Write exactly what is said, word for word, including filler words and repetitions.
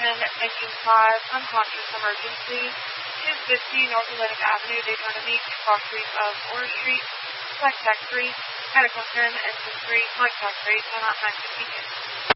Attention, Engine five, unconscious emergency, two fifty North Atlantic Avenue, Daytona Beach, cross street of Orr Street, flight tech three, Cataclysm, Engine three, flight tech three, turn out nine fifty-two.